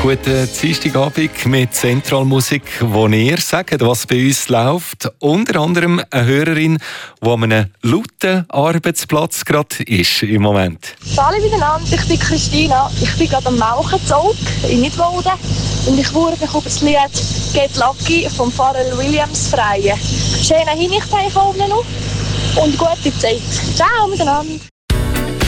Guten Dienstagabend mit Zentralmusik, wo ihr sagt, was bei uns läuft. Unter anderem eine Hörerin, die an einem lauten Arbeitsplatz gerade ist im Moment. Hallo miteinander, ich bin Christina. Ich bin gerade am Mauchenzug in Nidwalden und ich würde mich über das Lied «Get Lucky» von Pharrell Williams freuen. Schöne Hinrichtung noch und gute Zeit. Ciao miteinander.